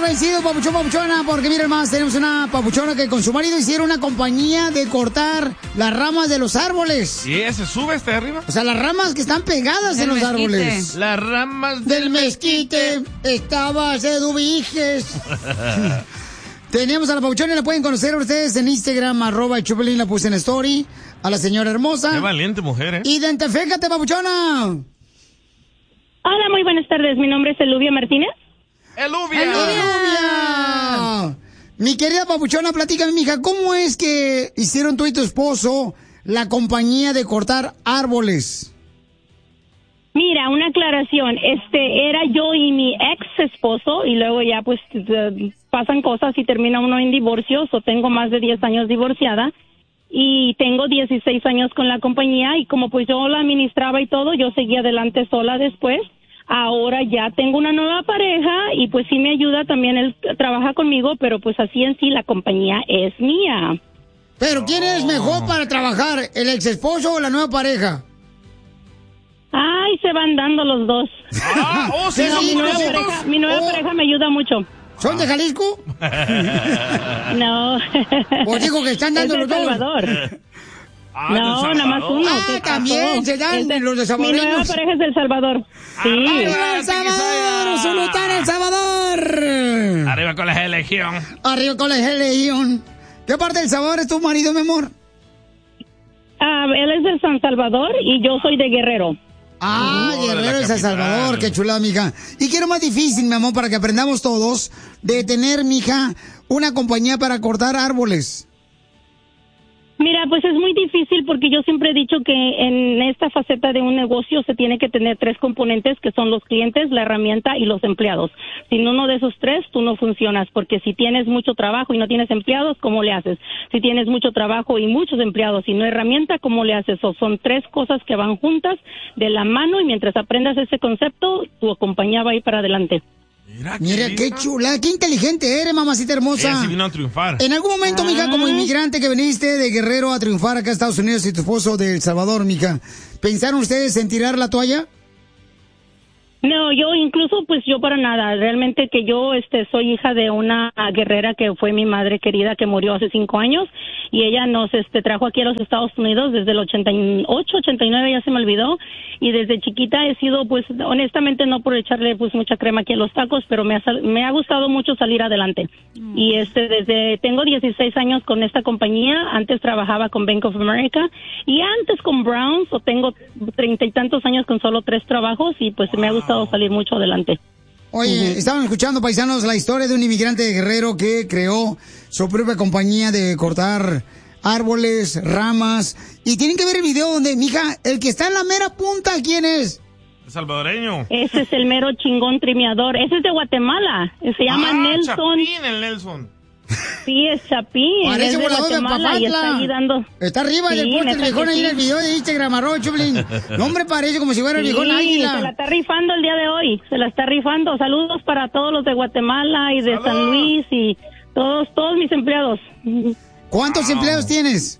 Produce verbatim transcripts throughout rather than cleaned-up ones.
agradecidos, papuchón, papuchona, porque miren más, tenemos una papuchona que con su marido hicieron una compañía de cortar las ramas de los árboles. ¿Y ese sube hasta arriba? O sea, las ramas que están pegadas Del en los mezquite. árboles. Las ramas del, del mezquite, estaba sedubiges. Tenemos a la papuchona y la pueden conocer ustedes en Instagram, arroba el Chupelín, la puse en story. A la señora hermosa. Qué valiente mujer, ¿eh? Identifícate, papuchona. Hola, muy buenas tardes. Mi nombre es Eluvia Martínez. ¡Eluvia! ¡Eluvia! Mi querida papuchona, platícame, mija, ¿cómo es que hicieron tú y tu esposo la compañía de cortar árboles? Mira, una aclaración. Este, era yo y mi ex esposo, y luego ya pues pasan cosas y termina uno en divorcio. O tengo más de diez años divorciada. Y tengo dieciséis años con la compañía, y como pues yo la administraba y todo, yo seguía adelante sola después. Ahora ya tengo una nueva pareja y pues sí me ayuda también, él trabaja conmigo, pero pues así en sí la compañía es mía. ¿Pero quién es mejor para trabajar, el ex esposo o la nueva pareja? Ay, se van dando los dos. Ah, oh, sí, mi, nueva pareja, mi nueva oh. pareja me ayuda mucho. ¿Son de Jalisco? No. Pues digo que están dando es los de dos. Salvador. Ah, no, nada más uno. Ah, también se dan de, los de Salvador. Mi nueva pareja es del Salvador. Sí. ¡Arriba El Salvador! ¡Sultán El Salvador! Arriba con la Legión. Arriba con la Legión. ¿Qué parte del Salvador es tu marido, mi amor? Uh, él es de San Salvador y yo soy de Guerrero. Ah, oh, Guerrero de San Salvador, qué chulada, mija. Y quiero más difícil, mi amor, para que aprendamos todos, de tener, mija, una compañía para cortar árboles. Mira, pues es muy difícil porque yo siempre he dicho que en esta faceta de un negocio se tiene que tener tres componentes, que son los clientes, la herramienta y los empleados. Sin uno de esos tres, tú no funcionas, porque si tienes mucho trabajo y no tienes empleados, ¿cómo le haces? Si tienes mucho trabajo y muchos empleados y no herramienta, ¿cómo le haces? O son tres cosas que van juntas de la mano, y mientras aprendas ese concepto, tu compañía va a ir para adelante. Mira, qué, Mira, qué chula, qué inteligente eres, mamacita hermosa. Ella sí vino a triunfar. En algún momento, ah. mija, como inmigrante que viniste de Guerrero a triunfar acá a Estados Unidos y tu esposo de El Salvador, mija, ¿pensaron ustedes en tirar la toalla? No, yo incluso, pues yo para nada. Realmente que yo este, soy hija de una guerrera que fue mi madre querida, que murió hace cinco años, y ella nos este, trajo aquí a los Estados Unidos desde el ochenta y ocho, ochenta y nueve, ya se me olvidó, y desde chiquita he sido, pues honestamente, no por echarle pues mucha crema aquí a los tacos, pero me ha, me ha gustado mucho salir adelante. Mm. Y este desde tengo dieciséis años con esta compañía. Antes trabajaba con Bank of America y antes con Browns, o tengo treinta y tantos años con solo tres trabajos, y pues wow. me ha gustado salir mucho adelante. Oye, uh-huh. estaban escuchando, paisanos, la historia de un inmigrante de Guerrero que creó su propia compañía de cortar árboles, ramas, y tienen que ver el video donde, mija, el que está en la mera punta, ¿quién es? El salvadoreño. Ese es el mero chingón trimeador. Ese es de Guatemala. Se llama ah, Nelson. Chapín, el Nelson. Sí, es Chapín. Parece es de Guatemala y está ahí dando... Está arriba sí, del puente el viejón ahí sí. en el video de Instagram, arroba Chuplin. No, hombre, parece como si fuera el sí, viejón águila. Se la está rifando el día de hoy. Se la está rifando. Saludos para todos los de Guatemala y de ¡Salud! San Luis y todos, todos mis empleados. ¿Cuántos wow. empleados tienes?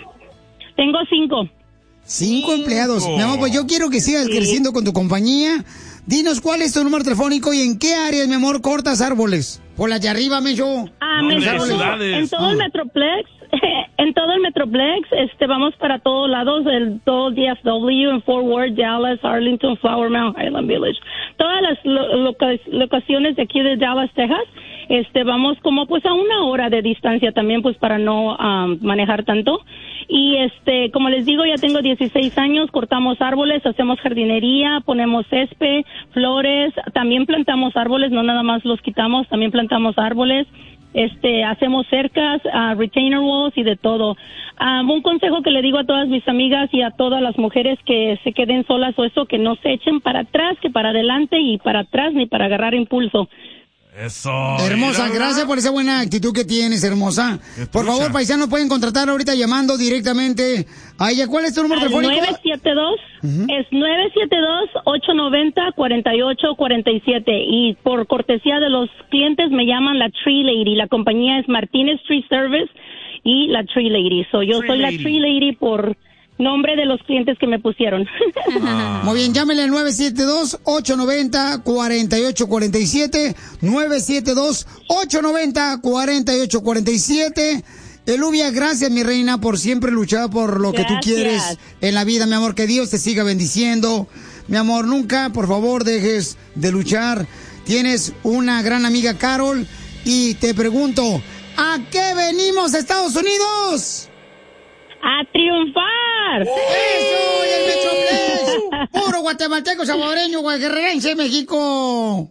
Tengo cinco. Cinco, cinco. empleados. Mi amor, pues yo quiero que sigas sí. creciendo con tu compañía. Dinos cuál es tu número telefónico y en qué áreas, mi amor, cortas árboles. Por las de arriba, me yo. Ah, no, me en todo ah. el Metroplex, en todo el Metroplex, este, vamos para todos lados, el todo D F W, en Fort Worth, Dallas, Arlington, Flower Mound, Highland Village. Todas las lo, loca, locaciones de aquí de Dallas, Texas, este, vamos como pues a una hora de distancia también, pues para no um, manejar tanto. Y este, como les digo, ya tengo dieciséis años, cortamos árboles, hacemos jardinería, ponemos césped, flores, también plantamos árboles, no nada más los quitamos, también plantamos árboles, este, hacemos cercas, uh, retainer walls y de todo. Um, un consejo que le digo a todas mis amigas y a todas las mujeres que se queden solas o eso, que no se echen para atrás, que para adelante, y para atrás ni para agarrar impulso. Eso. Hermosa, gracias por esa buena actitud que tienes, hermosa. Por favor, paisanos, pueden contratar ahorita llamando directamente a ella. ¿Cuál es tu número telefónico? nueve siete dos, uh-huh. es nueve siete dos, ocho nueve cero, cuatro ocho cuatro siete. Y por cortesía de los clientes me llaman la Tree Lady. La compañía es Martínez Tree Service y la Tree Lady. So, yo Tree soy Lady. la Tree Lady por... nombre de los clientes que me pusieron. Ah. Muy bien, llámenle al nueve siete dos, ocho nueve cero, cuatro ocho cuatro siete, nueve siete dos, ocho nueve cero, cuatro ocho cuatro siete. Eluvia, gracias, mi reina, por siempre luchar por lo gracias. que tú quieres en la vida, mi amor. Que Dios te siga bendiciendo. Mi amor, nunca, por favor, dejes de luchar. Tienes una gran amiga, Carol, y te pregunto, ¿a qué venimos, Estados Unidos? ¡A triunfar! ¡Eso! ¡Y el Metroplex! ¡Puro guatemalteco, salvadoreño, guaguerrerense, México!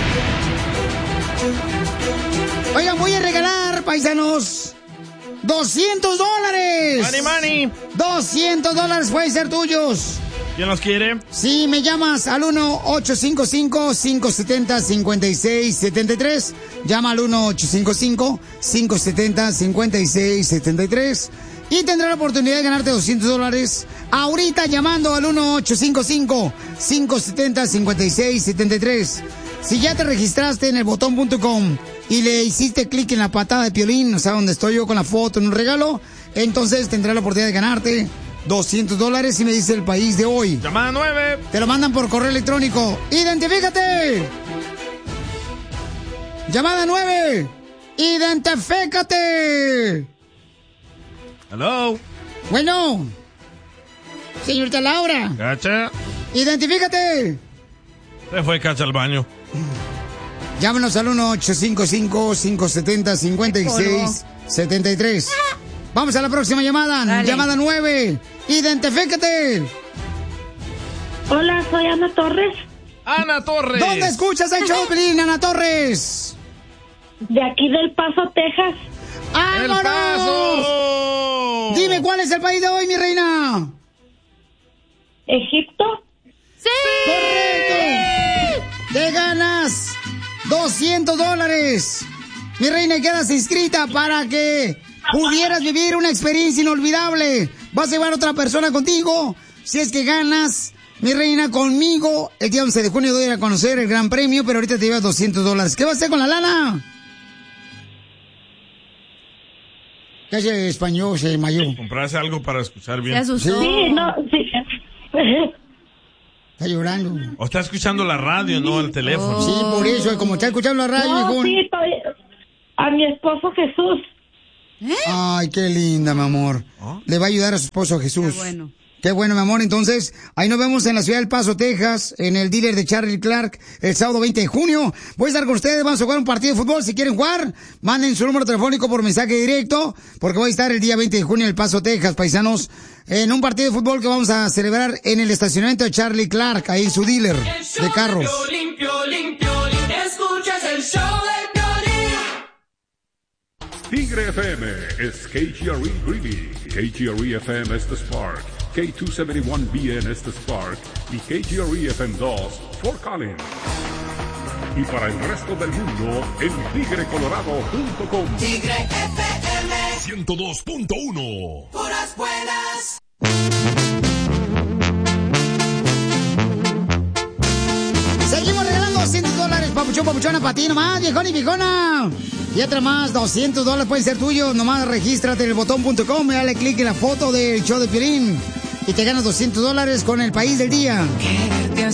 Oigan, voy a regalar, paisanos, ¡doscientos dólares! ¡Money, money! ¡doscientos dólares pueden ser tuyos! ¿Quién los quiere? Sí, me llamas al uno ocho cinco cinco, cinco siete cero, cinco seis siete tres. Llama al uno ocho cinco cinco, cinco siete cero, cinco seis siete tres. Y tendrá la oportunidad de ganarte doscientos dólares ahorita llamando al uno ocho cinco cinco, cinco siete cero, cinco seis siete tres. Si ya te registraste en el botón punto com y le hiciste clic en la patada de Piolín, o sea, donde estoy yo con la foto en un regalo, entonces tendrás la oportunidad de ganarte doscientos dólares y me dice el país de hoy. Llamada nueve. Te lo mandan por correo electrónico. ¡Identifícate! Llamada nueve. ¡Identifícate! Hello. Bueno. Señorita Laura. Cacha. ¡Identifícate! Se fue Cacha al baño. Llámenos al uno ocho cinco cinco, cinco siete cero, cinco seis siete tres. Vamos a la próxima llamada. Dale. Llamada nueve. ¡Identifícate! Hola, soy Ana Torres. Ana Torres. ¿Dónde escuchas el show, Pelín, Ana Torres? De aquí del Paso, Texas. ¡Vámonos! ¡El Paso! Dime, ¿cuál es el país de hoy, mi reina? ¿Egipto? ¡Sí! ¡Correcto! ¡Te ganas doscientos dólares! Mi reina, quedas inscrita para que pudieras vivir una experiencia inolvidable. Vas a llevar a otra persona contigo. Si es que ganas, mi reina, conmigo, el día once de junio voy a ir a conocer el gran premio, pero ahorita te llevas doscientos dólares. ¿Qué vas a hacer con la lana? ¿Qué hace español, se desmayó? Comprarse algo para escuchar bien. Se asustó. Sí, no, sí. Está llorando. O está escuchando la radio, no el teléfono. Oh. Sí, por eso, como está escuchando la radio, no, hijo. Sí, estoy a mi esposo Jesús. ¿Eh? Ay, qué linda, mi amor. ¿Oh? Le va a ayudar a su esposo Jesús. Qué bueno. Qué bueno, mi amor. Entonces, ahí nos vemos en la ciudad del Paso, Texas, en el dealer de Charlie Clark, el sábado veinte de junio. Voy a estar con ustedes, vamos a jugar un partido de fútbol. Si quieren jugar, manden su número telefónico por mensaje directo, porque voy a estar el día veinte de junio en el Paso, Texas, paisanos, en un partido de fútbol que vamos a celebrar en el estacionamiento de Charlie Clark, ahí su dealer de carros. Limpio, limpio, limpio, escuchas el show de Piolín. Tigre F M es K G R E Greeley, K G R E F M es The Spark, K doscientos setenta y uno B N es The Spark y K G R E F M dos Fort Collins. Y para el resto del mundo, en tigre colorado punto com. Tigre F M ciento dos punto uno. Puras buenas. Seguimos regalando doscientos dólares, papuchón, papuchona, para ti nomás, viejón y viejona. Y otra más, doscientos dólares pueden ser tuyos. Nomás regístrate en el botón punto com y dale clic en la foto del show de Piolín. Y te ganas doscientos dólares con el país del día.